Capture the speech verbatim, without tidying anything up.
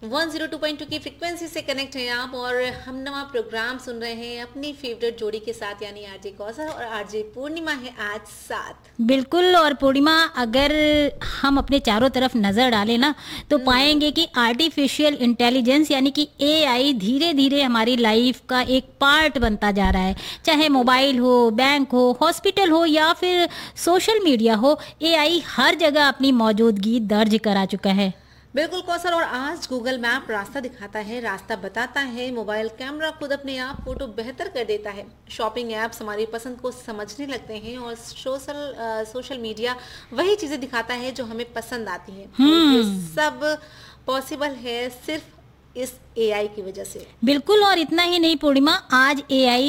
One zero two point two की frequency से connect हैं आप और हम नवा प्रोग्राम सुन रहे हैं अपनी फेवरेट जोड़ी के साथ, यानी आरजे कौसर और आरजे पूर्णिमा है आज साथ। बिल्कुल। और पूर्णिमा, अगर हम अपने चारों तरफ नज़र डालें ना तो पाएंगे कि आर्टिफिशियल इंटेलिजेंस यानी कि एआई धीरे धीरे हमारी लाइफ का एक पार्ट बनता जा रहा है। चाहे मोबाइल हो, बैंक हो, हॉस्पिटल हो या फिर सोशल मीडिया हो, एआई हर जगह अपनी मौजूदगी दर्ज करा चुका है। बिल्कुल कौसर, और आज गूगल मैप रास्ता दिखाता है, रास्ता बताता है, मोबाइल कैमरा खुद अपने आप फोटो बेहतर कर देता है, शॉपिंग ऐप्स हमारी पसंद को समझने लगते हैं और सोशल सोशल मीडिया वही चीज़ें दिखाता है जो हमें पसंद आती हैं। और ये सब पॉसिबल है सिर्फ इस एआई की वजह से। बिल्कुल। और इतना ही नहीं पूर्णिमा, आज एआई